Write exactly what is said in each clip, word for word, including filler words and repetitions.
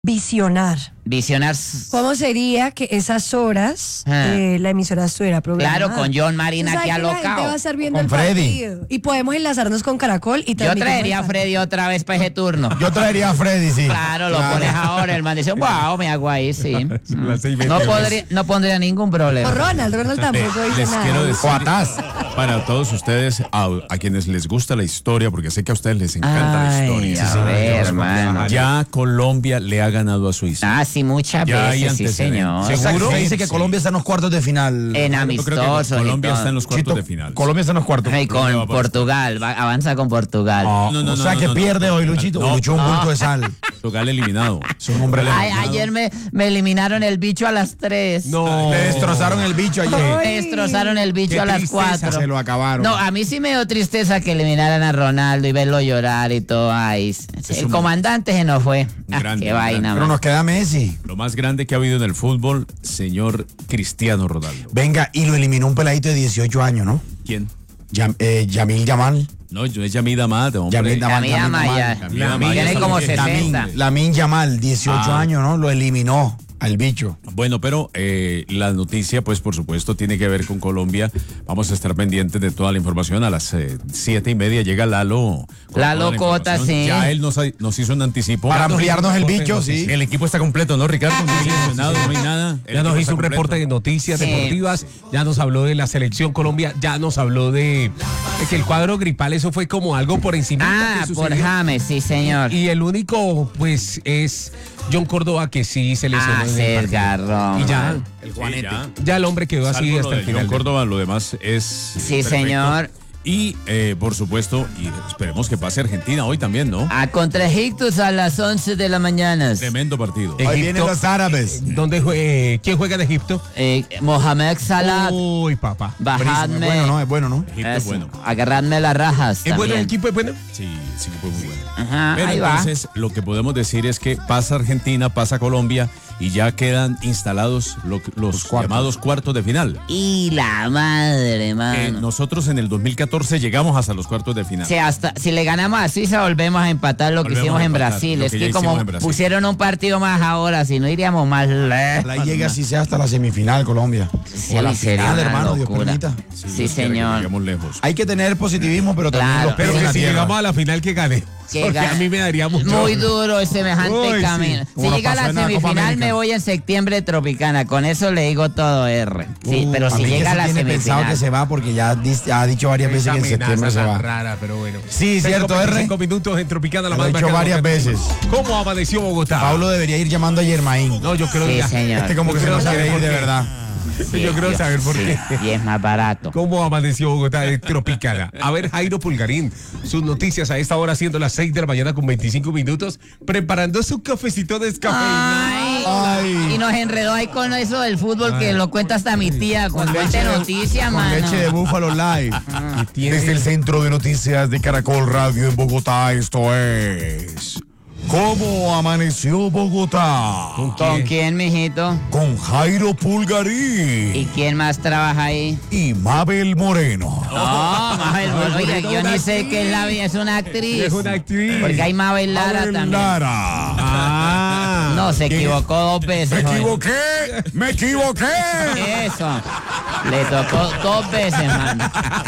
Visionar. Visionar. ¿Cómo sería que esas horas Ah. eh, la emisora estuviera programada? Claro, con John Marina aquí La gente va a alocado. estar viendo Con el Freddy. partido. Y podemos enlazarnos con Caracol y Yo transmitimos traería el a Freddy otra vez para ese turno. Yo traería a Freddy, sí. Claro, lo Claro. pones ahora, el man dice, wow, me hago ahí, sí. Son las seis No, veintiocho. podría, no pondría ningún O problema. Ronald, Ronald tampoco dice Les nada. quiero decir, O Atás. para todos ustedes, a, a quienes les gusta la historia, porque sé que a ustedes les encanta la Ay, historia. a Sí, ver, señor. hermano. Ya Colombia le ha ganado a Suiza. Ah, sí, muchas Ya hay veces, sí, antecedentes. señor. O sea, que ¿Seguro? usted dice que Sí. Colombia está en los cuartos de final. En Yo creo que amistosos. Colombia y todo. está en los cuartos Chito, de final. Colombia está en los cuartos. Y Colombia va con para Portugal, va- avanza con Portugal. Ah, No, no, o no, sea no, que no, pierde no. hoy Luchito. No. Luchó un bulto de sal. Portugal eliminado. Es un hombre Ay, eliminado. ayer me, me eliminaron el bicho a las tres. No. Le destrozaron el bicho ayer. Ay. Me destrozaron el bicho Qué a las tristeza, cuatro. Se lo acabaron. No, a mí sí me dio tristeza que eliminaran a Ronaldo y verlo llorar y todo. Ay, el un- comandante se nos fue. Ah, Grande, qué vaina, grande. Pero man. nos queda Messi. Lo más grande que ha habido en el fútbol, señor Cristiano Ronaldo. Venga, y lo eliminó un peladito de dieciocho años, ¿no? ¿Quién? Yam- eh, Yamil Yamal. No, yo es Yamid Amad, hombre. Yamil La Yamal. mía Yamal, Maya. Yamal. Yamal. Tiene como Lamin, sesenta. Lamin Yamal, dieciocho Ah. años, ¿no? Lo eliminó al bicho. Bueno, pero eh, la noticia, pues por supuesto, tiene que ver con Colombia. Vamos a estar pendientes de toda la información. A las eh, siete y media llega Lalo. con Lalo toda la Cota, información. sí. Ya él nos, ha- nos hizo un anticipo. Para ampliarnos el bicho, sí. El equipo está completo, ¿no, Ricardo? No hay lesionados, no hay nada. El Ya nos equipo hizo está un completo. reporte de noticias Sí. deportivas, ya nos habló de la selección Colombia, ya nos habló de, de que el cuadro gripal, eso fue como algo por encima. Ah, por James, sí, señor. Y el único, pues, es John Córdoba que sí se lesionó Ah, en el sí, el partido. garrón. Y ya, El Juanete. ya el hombre quedó así Salvo lo hasta el de final. John Córdoba, lo demás es. Sí, perfecto. señor. Y, eh, por supuesto, y esperemos que pase Argentina hoy también, ¿no? A contra Egipto a las once de la mañana. Tremendo partido. Eh, Ahí Egipto. vienen los árabes. ¿Dónde jue- ¿Quién juega en Egipto? Eh, Mohamed Salah, Uy, papá. Es bajadme. bueno, ¿no? Es bueno, ¿no? Egipto es Eso, bueno. agarradme las rajas. ¿Es bueno el también. equipo? ¿Es bueno? Sí, sí, fue muy bueno. Ajá, Pero ahí va. entonces lo que podemos decir es que pasa Argentina, pasa Colombia y ya quedan instalados lo- los, cuartos. llamados cuartos de final. Y la madre, Eh, mano. nosotros en el dos mil catorce llegamos hasta los cuartos de final. Si, hasta, si le ganamos a Suiza, volvemos a empatar lo que Volvemos hicimos a en empatar, Brasil. lo Es que que ya como hicimos en Brasil. pusieron un partido más ahora, si no iríamos más lejos. La llega si sea hasta la semifinal, Colombia. Sí, o a la sería final, una hermano, Dios locura. permita. Sí, Dios quiera que señor. lleguemos lejos. Hay que tener positivismo, pero también Claro. los Pero pies en que la si tierra. llegamos a la final, que gane. Que Porque gane. a mí me daría mucho. Muy duro ese semejante Uy, sí. camino. Como Si nos llega a pasó la en la Copa semifinal, América. me voy en septiembre de Tropicana. Con eso le digo todo R. Sí, Uh, pero a si mí que llega a sí la tiene pensado semifinal. que se va porque ya dis- ha dicho varias veces Esa que en septiembre amenaza se tan va. rara, pero bueno. Sí, cierto, R. Cinco minutos en Tropicana, la Lo más he dicho marcada varias local. veces. ¿Cómo amaneció Bogotá? Pablo debería ir llamando a Yermaín. No, yo creo Sí, ya- señor. Este como que se Yo nos creo quiere ir saber de por qué. verdad. Sí, Yo creo yo- saber por sí, qué. Y es más barato. ¿Cómo amaneció Bogotá de Tropicana? A ver, Jairo Pulgarín, sus noticias a esta hora, siendo las seis de la mañana con veinticinco minutos, preparando su cafecito descafeinado. Ay. Ay. Y nos enredó ahí con eso del fútbol que lo cuenta hasta mi tía con fuente noticias, con mano. leche de búfalo live. Y tiene- Desde el centro de noticias de Caracol Radio en Bogotá, esto es ¿Cómo amaneció Bogotá? ¿Con quién, mijito? Con Jairo Pulgarín ¿Y quién más trabaja ahí? y Mabel Moreno. No, Mabel, oye, yo ni sé qué es la vida, es una actriz. Es una actriz. Porque hay Mabel Lara Mabel también. Lara. Ah. No, se equivocó dos Me veces. oye. equivoqué, me equivoqué. Eso. Le tocó dos veces, mano.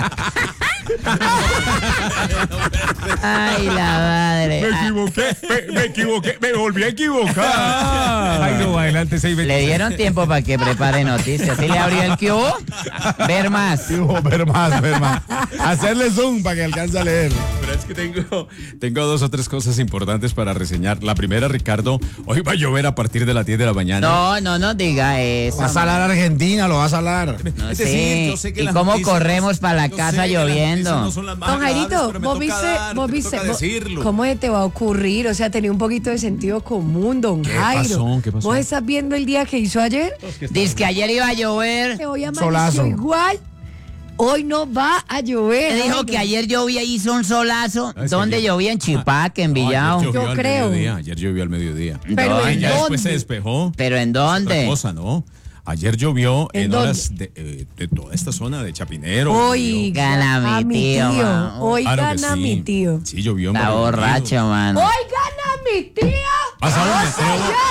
Ay, la madre. Me Ah, equivoqué, me, me equivoqué, me volví a equivocar. Jairo, adelante, seis le dieron tiempo para que prepare noticias. ¿Sí le abrió el que hubo? Ver más. Digo, ver más, ver más. Hacerle zoom para que alcance a leer. Pero es que tengo, tengo dos o tres cosas importantes para reseñar. La primera, Ricardo, hoy va a llover a partir de las diez de la mañana. No, no, no diga eso. Va a salar a Argentina, lo va a salar. No, Es sí. decir, yo sé que ¿Y las cómo noticias- corremos para la yo casa sé que las lloviendo? noticias no son las más Don agradables, Jairito, pero me vos toca viste, dar, vos me viste, toca vos- decirlo. ¿cómo te va a ocurrir? O sea, tenía un poquito de sentido común, don ¿Qué Jairo. pasó? ¿Qué pasó? ¿Vos estás viendo el día que hizo ayer? Dice que ayer iba a llover. Que hoy amaneció Solazo. igual. Hoy no va a llover. Dijo Jairo. que ayer llovía y hizo un solazo. es que ¿Dónde ayer- llovía? En Chipaque, en No, ayer Villao. llovió Yo al creo. mediodía, Ayer llovió al mediodía. Pero ¿Dónde? ¿en Ya después se dónde? despejó. ¿Pero en Otra dónde? cosa, ¿no? Ayer llovió ¿En en, dónde? horas de, eh, de toda esta zona de Chapinero. Oigan Gana a mi mi tío, tío. man. Oigan Claro que a sí. mi tío. Sí, llovió en Está Barrio borracho, Unido. mano. Oigan a mi tío. ¿Pasado el meteo?